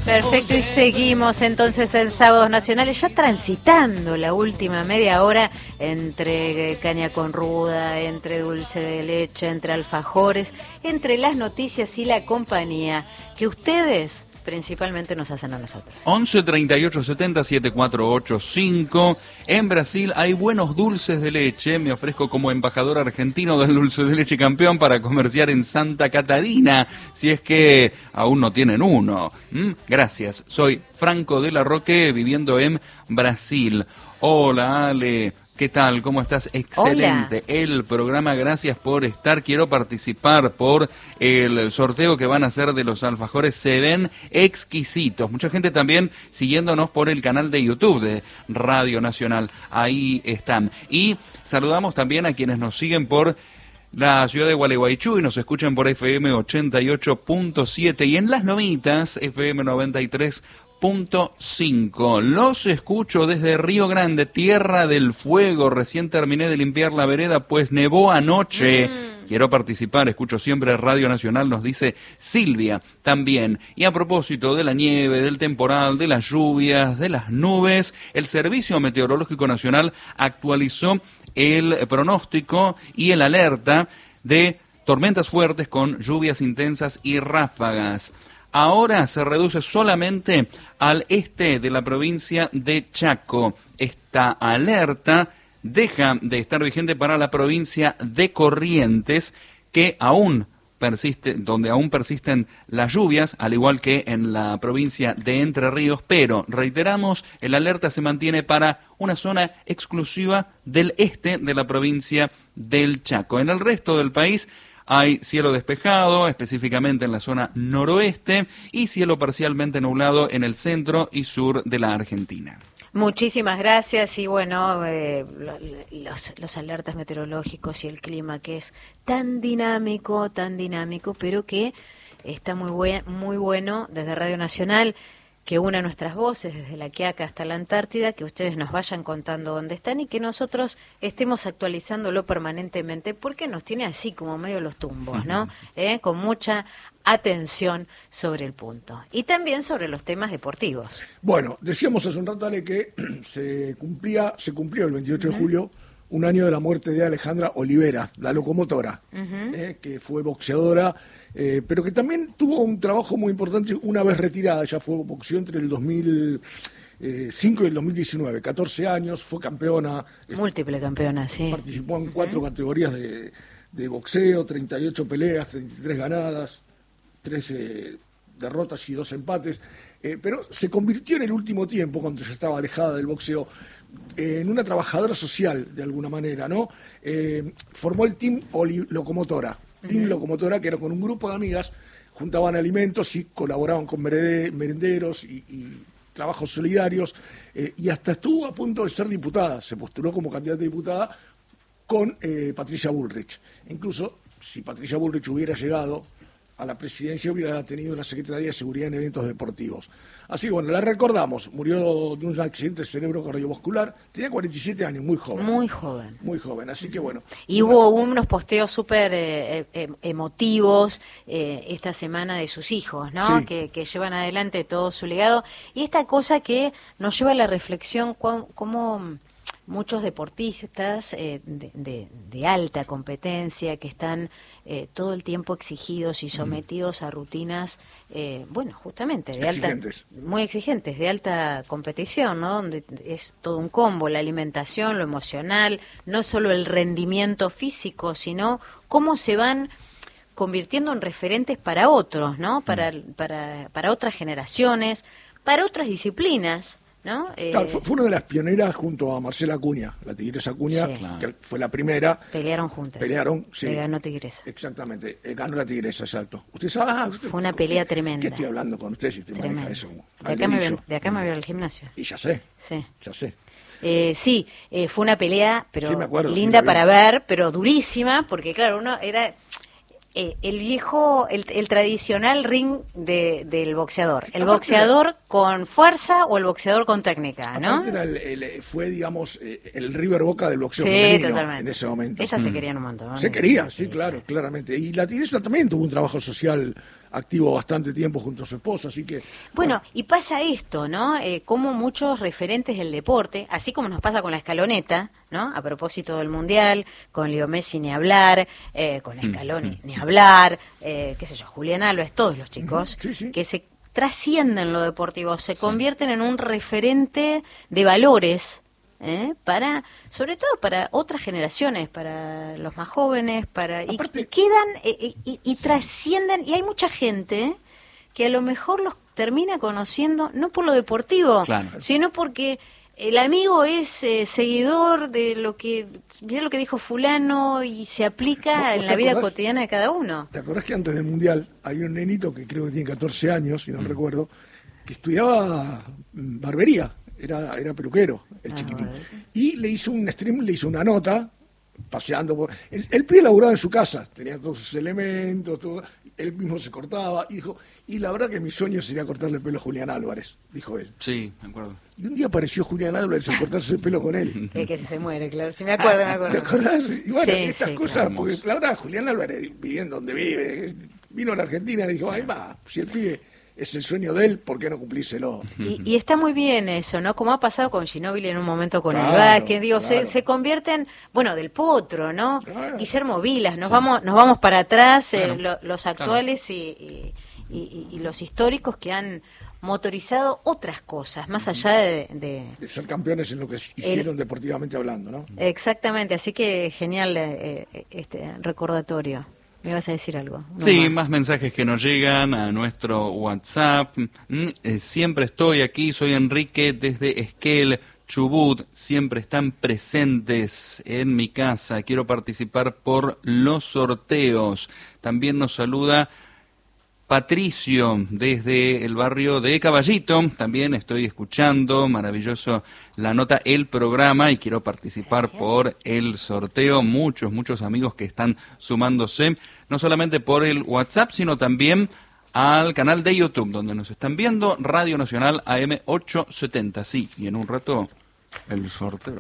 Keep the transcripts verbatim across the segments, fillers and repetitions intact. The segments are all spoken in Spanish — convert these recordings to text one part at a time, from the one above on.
Perfecto, y seguimos entonces en Sábados Nacionales, ya transitando la última media hora entre caña con ruda, entre dulce de leche, entre alfajores, entre las noticias y la compañía que ustedes principalmente nos hacen a nosotros. once treinta y ocho setenta setenta y cuatro ochenta y cinco. En Brasil hay buenos dulces de leche. Me ofrezco como embajador argentino del dulce de leche campeón para comerciar en Santa Catarina, si es que aún no tienen uno. ¿Mm? Gracias. Soy Franco de la Roque, viviendo en Brasil. Hola, Ale. ¿Qué tal? ¿Cómo estás? Excelente. Hola. El programa, gracias por estar. Quiero participar por el sorteo que van a hacer de los alfajores. Se ven exquisitos. Mucha gente también siguiéndonos por el canal de YouTube de Radio Nacional. Ahí están. Y saludamos también a quienes nos siguen por la ciudad de Gualeguaychú y nos escuchan por F M ochenta y ocho punto siete y en Las Novitas, F M noventa y tres punto cinco. Los escucho desde Río Grande, Tierra del Fuego. Recién terminé de limpiar la vereda, pues nevó anoche. Mm. Quiero participar, escucho siempre Radio Nacional, nos dice Silvia también. Y a propósito de la nieve, del temporal, de las lluvias, de las nubes, el Servicio Meteorológico Nacional actualizó el pronóstico y el alerta de tormentas fuertes con lluvias intensas y ráfagas. Ahora se reduce solamente al este de la provincia de Chaco. Esta alerta deja de estar vigente para la provincia de Corrientes, que aún persiste, donde aún persisten las lluvias, al igual que en la provincia de Entre Ríos, pero reiteramos, el alerta se mantiene para una zona exclusiva del este de la provincia del Chaco. En el resto del país hay cielo despejado, específicamente en la zona noroeste, y cielo parcialmente nublado en el centro y sur de la Argentina. Muchísimas gracias y bueno, eh, los, los alertas meteorológicos y el clima que es tan dinámico, tan dinámico, pero que está muy, buen, muy bueno desde Radio Nacional, que una nuestras voces desde la Quiaca hasta la Antártida, que ustedes nos vayan contando dónde están y que nosotros estemos actualizándolo permanentemente, porque nos tiene así como medio los tumbos, ¿no? ¿Eh? Con mucha atención sobre el punto. Y también sobre los temas deportivos. Bueno, decíamos hace un rato, Ale, que se cumplía, se cumplió el veintiocho uh-huh. de julio un año de la muerte de Alejandra Olivera, la locomotora, uh-huh. eh, que fue boxeadora, eh, pero que también tuvo un trabajo muy importante una vez retirada. Ella fue boxeó entre el dos mil cinco y el dos mil diecinueve, catorce años, fue campeona. Múltiple campeona, sí. Participó en cuatro uh-huh. categorías de, de boxeo, treinta y ocho peleas, treinta y tres ganadas, trece derrotas y dos empates, eh, pero se convirtió en el último tiempo, cuando ya estaba alejada del boxeo, eh, en una trabajadora social, de alguna manera, ¿no? Eh, formó el Team Oli- Locomotora, uh-huh. Team Locomotora, que era con un grupo de amigas, juntaban alimentos y colaboraban con merende- merenderos y, y trabajos solidarios, eh, y hasta estuvo a punto de ser diputada, se postuló como candidata a diputada con eh, Patricia Bullrich. Incluso, si Patricia Bullrich hubiera llegado a la presidencia, hubiera tenido una Secretaría de Seguridad en eventos deportivos. Así que bueno, la recordamos, murió de un accidente cerebro cardiovascular, tenía cuarenta y siete años, muy joven. Muy joven. Muy joven, así que bueno. Y hubo unos posteos súper eh, eh, emotivos eh, esta semana de sus hijos, ¿no? Sí. Que, que llevan adelante todo su legado. Y esta cosa que nos lleva a la reflexión, cómo muchos deportistas eh, de, de, de alta competencia que están eh, todo el tiempo exigidos y sometidos mm. a rutinas, eh, bueno, justamente de exigentes. alta, muy exigentes, de alta competición, ¿no? Donde es todo un combo, la alimentación, lo emocional, no solo el rendimiento físico, sino cómo se van convirtiendo en referentes para otros, ¿no? Para, mm. para, para otras generaciones, para otras disciplinas, ¿no? Eh, claro, fue, fue una de las pioneras junto a Marcela Acuña, la Tigresa Acuña, sí. claro. que fue la primera. Pelearon juntas. Pelearon, sí. Le ganó Tigresa. Exactamente, eh, ganó la Tigresa, exacto. Usted sabe, ah, usted, fue una pelea ¿qué, tremenda. ¿Qué estoy hablando con usted si te maneja eso? De acá, me vio, de acá me vio al gimnasio. Y ya sé, sí. ya sé. Eh, sí, eh, fue una pelea, pero sí, me acuerdo, linda sí, para ver, pero durísima, porque claro, uno era... Eh, el viejo, el, el tradicional ring de, del boxeador. El boxeador era, con fuerza o el boxeador con técnica, ¿no? Era el, el, fue, digamos, el River Boca del boxeo sí, femenino totalmente. En ese momento. Ellas mm. se querían un montón. ¿no? Se quería, sí, sí, claro, claramente. Y la Tigresa también tuvo un trabajo social activo bastante tiempo junto a su esposa, así que... Bueno, bueno. Y pasa esto, ¿no? Eh, como muchos referentes del deporte, así como nos pasa con la escaloneta, ¿no? A propósito del Mundial, con Leo Messi ni hablar, eh, con Scaloni ni hablar, eh, qué sé yo, Julián Álvarez, todos los chicos, sí, sí. que se trascienden lo deportivo, se sí. convierten en un referente de valores, ¿eh? Para, sobre todo para otras generaciones, para los más jóvenes, para y, Aparte, y quedan y, y, y sí. trascienden, y hay mucha gente que a lo mejor los termina conociendo no por lo deportivo, claro. sino porque el amigo es eh, seguidor de lo que, mira lo que dijo fulano, y se aplica en la vida acordás, cotidiana de cada uno. ¿Te acordás que antes del Mundial hay un nenito que creo que tiene catorce años, si no mm. recuerdo, que estudiaba barbería, era, era peluquero, el ah, chiquitín, vale. Y le hizo un stream, le hizo una nota, paseando por... El, el pibe laburaba en su casa, tenía todos sus elementos, todo, él mismo se cortaba, y dijo, y la verdad que mi sueño sería cortarle el pelo a Julián Álvarez, dijo él. Sí, me acuerdo. Y un día apareció Julián Álvarez a cortarse el pelo con él. Es que se muere, claro, si me acuerdo, me acuerdo. ¿Te acordás? Y bueno, sí, estas sí, cosas, claro. Porque la verdad, Julián Álvarez viviendo donde vive, vino a la Argentina y dijo, sí. Ay, va, si el pibe... es el sueño de él, ¿por qué no cumplírselo? Y, y está muy bien eso, ¿no? Como ha pasado con Ginóbili en un momento con claro, el básquet, digo, claro. se, se convierten, bueno, del Potro, ¿no? Claro. Guillermo Vilas, nos sí. vamos nos vamos para atrás, claro. eh, lo, los actuales claro. y, y, y, y los históricos que han motorizado otras cosas, más allá de... De, de ser campeones en lo que hicieron el, deportivamente hablando, ¿no? Exactamente, así que genial eh, este recordatorio. ¿Me vas a decir algo? No sí, más. más mensajes que nos llegan a nuestro WhatsApp. Mm, eh, siempre estoy aquí, soy Enrique desde Esquel, Chubut. Siempre están presentes en mi casa. Quiero participar por los sorteos. También nos saluda Patricio desde el barrio de Caballito. También estoy escuchando, maravilloso la nota, el programa, y quiero participar Gracias. Por el sorteo. Muchos, muchos amigos que están sumándose, no solamente por el WhatsApp, sino también al canal de YouTube, donde nos están viendo, Radio Nacional A M ochocientos setenta. Sí, y en un rato el sorteo.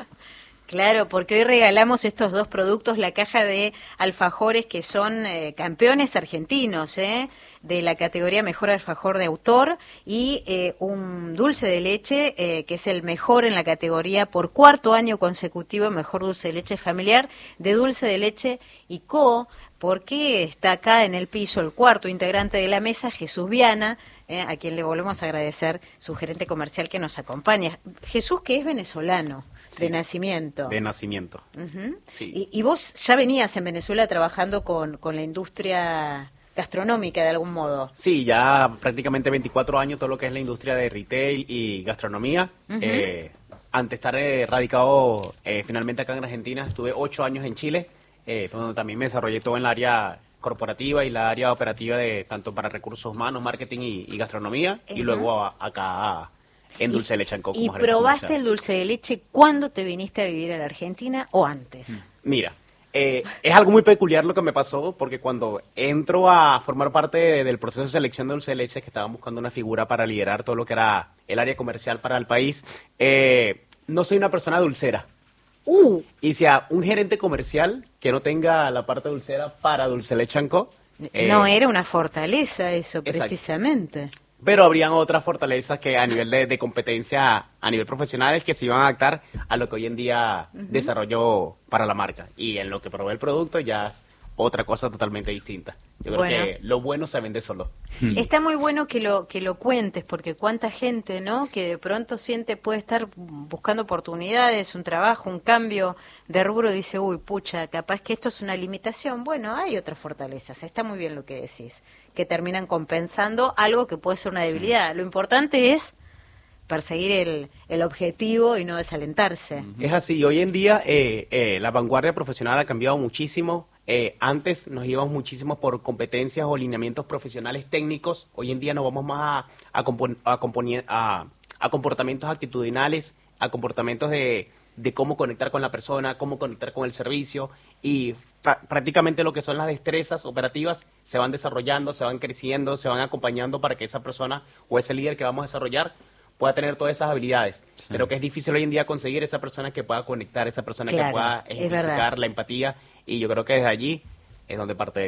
Claro, porque hoy regalamos estos dos productos, la caja de alfajores que son eh, campeones argentinos, ¿eh? De la categoría Mejor Alfajor de Autor, y eh, un dulce de leche eh, que es el mejor en la categoría por cuarto año consecutivo, Mejor Dulce de Leche Familiar, de Dulce de Leche y Co., porque está acá en el piso el cuarto integrante de la mesa, Jesús Viana, eh, a quien le volvemos a agradecer, su gerente comercial que nos acompaña. Jesús, que es venezolano. Sí, de nacimiento. De nacimiento. Uh-huh. Sí. Y, y vos ya venías en Venezuela trabajando con, con la industria gastronómica de algún modo. Sí, ya prácticamente veinticuatro años todo lo que es la industria de retail y gastronomía. Uh-huh. Eh, antes de estar eh, radicado eh, finalmente acá en Argentina, estuve ocho años en Chile, eh, donde también me desarrollé todo en el área corporativa y la área operativa de tanto para recursos humanos, marketing y, y gastronomía. Uh-huh. Y luego a, acá... A, en dulce de leche en coco. ¿Y probaste el dulce de leche cuándo te viniste a vivir a la Argentina o antes? Mira, eh, es algo muy peculiar lo que me pasó, porque cuando entro a formar parte de, del proceso de selección de dulce de leche, que estaban buscando una figura para liderar todo lo que era el área comercial para el país, eh, no soy una persona dulcera. Uh. Y si a un gerente comercial que no tenga la parte dulcera para dulce de leche en coco... Eh, no era una fortaleza eso, precisamente. Exacto. Pero habrían otras fortalezas que a nivel de, de competencia, a nivel profesional, que se iban a adaptar a lo que hoy en día uh-huh. desarrolló para la marca. Y en lo que probé el producto ya es otra cosa totalmente distinta. Yo creo bueno. que lo bueno se vende solo. Está muy bueno que lo que lo cuentes, porque cuánta gente, ¿no?, que de pronto siente, puede estar buscando oportunidades, un trabajo, un cambio de rubro, y dice, uy, pucha, capaz que esto es una limitación. Bueno, hay otras fortalezas, está muy bien lo que decís, que terminan compensando algo que puede ser una debilidad. Sí. Lo importante es perseguir el, el objetivo y no desalentarse. Es así, hoy en día eh, eh, la vanguardia profesional ha cambiado muchísimo. Eh, antes nos íbamos muchísimo por competencias o lineamientos profesionales técnicos. Hoy en día nos vamos más a, a, compon, a, compon, a, a comportamientos actitudinales, a comportamientos de, de cómo conectar con la persona, cómo conectar con el servicio, y pr- prácticamente lo que son las destrezas operativas se van desarrollando, se van creciendo, se van acompañando para que esa persona o ese líder que vamos a desarrollar pueda tener todas esas habilidades, sí. Pero que es difícil hoy en día conseguir esa persona que pueda conectar, esa persona claro, que pueda ejemplificar la empatía, y yo creo que desde allí es donde parte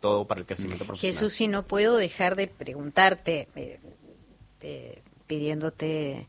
todo para el crecimiento profesional. Jesús, si no puedo dejar de preguntarte, eh, eh, pidiéndote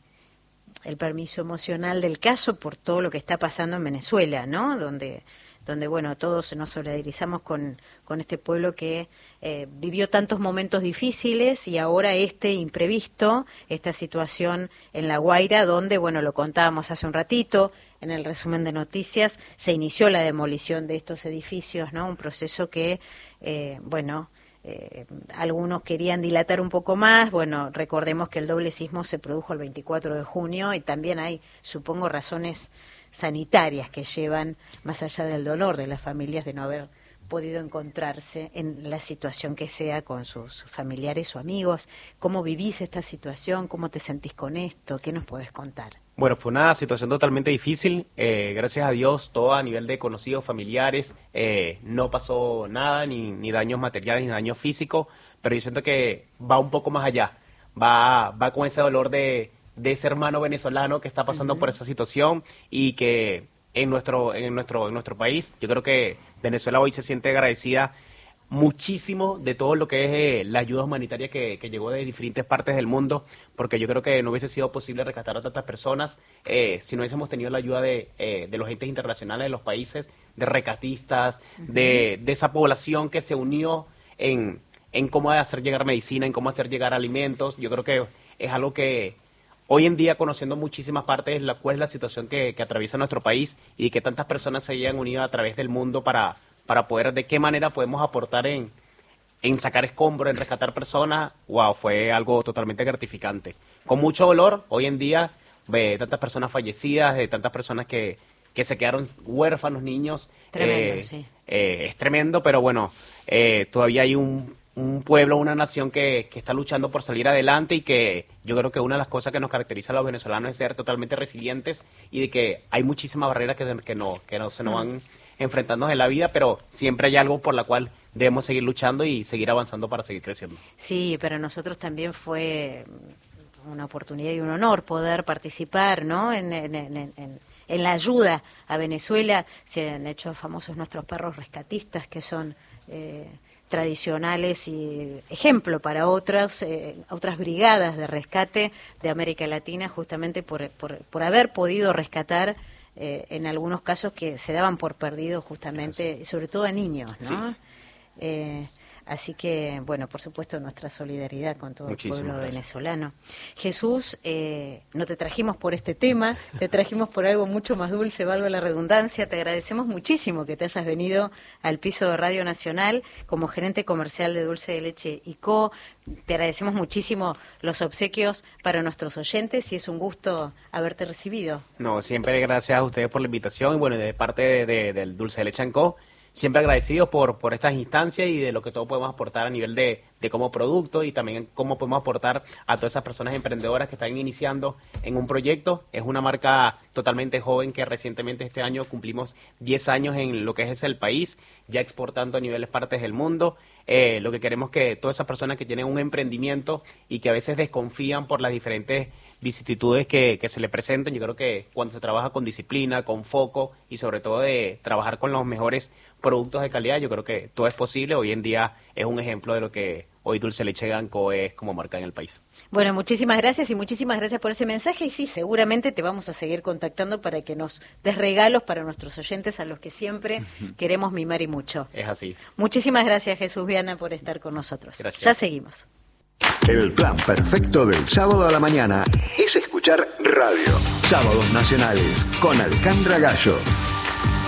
el permiso emocional del caso por todo lo que está pasando en Venezuela, ¿no? Donde, donde bueno, todos nos solidarizamos con, con este pueblo que eh, vivió tantos momentos difíciles y ahora este imprevisto, esta situación en La Guaira, donde, bueno, lo contábamos hace un ratito, en el resumen de noticias, se inició la demolición de estos edificios, ¿no? Un proceso que, eh, bueno... Eh, algunos querían dilatar un poco más. Bueno, recordemos que el doble sismo se produjo el veinticuatro de junio y también hay, supongo, razones sanitarias que llevan, más allá del dolor de las familias, de no haber podido encontrarse en la situación que sea con sus familiares o amigos. ¿Cómo vivís esta situación? ¿Cómo te sentís con esto? ¿Qué nos podés contar? Bueno, fue una situación totalmente difícil. Eh, gracias a Dios, todo a nivel de conocidos, familiares, eh, no pasó nada, ni, ni daños materiales, ni daños físicos, pero yo siento que va un poco más allá. Va, va con ese dolor de, de ese hermano venezolano que está pasando uh-huh. por esa situación y que en nuestro, en nuestro, en nuestro país, yo creo que Venezuela hoy se siente agradecida muchísimo de todo lo que es eh, la ayuda humanitaria que, que llegó de diferentes partes del mundo, porque yo creo que no hubiese sido posible rescatar a tantas personas eh, si no hubiésemos tenido la ayuda de, eh, de los entes internacionales de los países, de rescatistas, uh-huh. de, de esa población que se unió en, en cómo hacer llegar medicina, en cómo hacer llegar alimentos. Yo creo que es algo que hoy en día, conociendo muchísimas partes, la, cuál es la situación que, que atraviesa nuestro país y que tantas personas se hayan unido a través del mundo para... para poder, de qué manera podemos aportar en, en sacar escombros, en rescatar personas. Wow, fue algo totalmente gratificante. Con mucho dolor, hoy en día, de tantas personas fallecidas, de tantas personas que, que se quedaron huérfanos, niños. Tremendo, eh, sí. Eh, es tremendo, pero bueno, eh, todavía hay un, un pueblo, una nación que, que está luchando por salir adelante y que yo creo que una de las cosas que nos caracteriza a los venezolanos es ser totalmente resilientes y de que hay muchísimas barreras que, que, no, que no se nos van... enfrentarnos en la vida, pero siempre hay algo por la cual debemos seguir luchando y seguir avanzando para seguir creciendo. Sí, para nosotros también fue una oportunidad y un honor poder participar, ¿no? en, en, en, en, en la ayuda a Venezuela. Se han hecho famosos nuestros perros rescatistas, que son eh, tradicionales y ejemplo para otras eh, otras brigadas de rescate de América Latina, justamente por, por, por haber podido rescatar Eh, en algunos casos que se daban por perdidos justamente, sí. sobre todo a niños, ¿no? Sí. Eh, así que, bueno, por supuesto, nuestra solidaridad con todo Muchísimas el pueblo gracias. venezolano. Jesús, eh, no te trajimos por este tema, te trajimos por algo mucho más dulce, valga la redundancia. Te agradecemos muchísimo que te hayas venido al piso de Radio Nacional como gerente comercial de Dulce de Leche y Co. Te agradecemos muchísimo los obsequios para nuestros oyentes y es un gusto haberte recibido. No, siempre gracias a ustedes por la invitación y bueno, de parte de, de, del Dulce de Leche and Co, siempre agradecidos por, por estas instancias y de lo que todos podemos aportar a nivel de, de como producto y también cómo podemos aportar a todas esas personas emprendedoras que están iniciando en un proyecto. Es una marca totalmente joven que recientemente este año cumplimos diez años en lo que es el país, ya exportando a niveles partes del mundo. Eh, lo que queremos que todas esas personas que tienen un emprendimiento y que a veces desconfían por las diferentes vicisitudes que, que se le presenten, yo creo que cuando se trabaja con disciplina, con foco y sobre todo de trabajar con los mejores productos de calidad, yo creo que todo es posible. Hoy en día es un ejemplo de lo que hoy Dulce Leche and Co es como marca en el país. Bueno, muchísimas gracias y muchísimas gracias por ese mensaje y sí, seguramente te vamos a seguir contactando para que nos des regalos para nuestros oyentes a los que siempre queremos mimar y mucho. Es así. Muchísimas gracias, Jesús Viana, por estar con nosotros. Gracias. Ya seguimos. El plan perfecto del sábado a la mañana es escuchar radio. Sábados Nacionales con Alejandra Gallo.